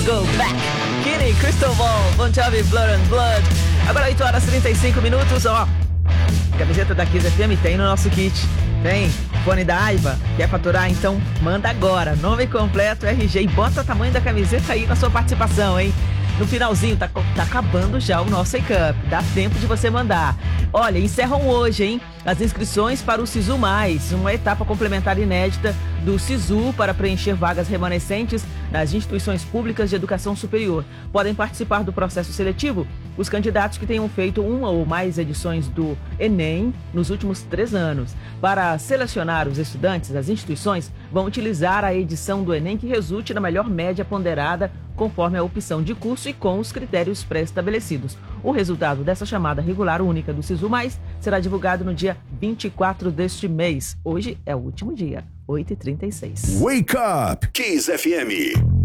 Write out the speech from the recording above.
Go Back. Kenny, Crystal Ball, Bon Jovi, Blood and Blood. Agora 8 horas e 35 minutos, ó. Camiseta da Kiss FM tem no nosso kit. Tem fone da Aiva. Quer faturar? Então manda agora. Nome completo, RG e bota o tamanho da camiseta aí na sua participação, hein? No finalzinho, tá acabando já o nosso Wake Up. Dá tempo de você mandar. Olha, encerram hoje, hein? As inscrições para o Sisu Mais, uma etapa complementar inédita do Sisu para preencher vagas remanescentes nas instituições públicas de educação superior. Podem participar do processo seletivo os candidatos que tenham feito uma ou mais edições do Enem nos últimos 3 anos. Para selecionar os estudantes, as instituições vão utilizar a edição do Enem que resulte na melhor média ponderada conforme a opção de curso e com os critérios pré-estabelecidos. O resultado dessa chamada regular única do Sisu Mais será divulgado no dia 24 deste mês. Hoje é o último dia, 8h36. Wake Up, Kiss FM.